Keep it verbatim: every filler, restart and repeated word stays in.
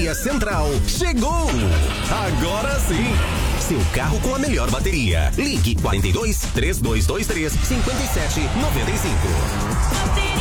Bateria Central chegou! Agora sim! Seu carro com a melhor bateria. Ligue quarenta e dois, três dois dois três, cinquenta e sete, noventa e cinco.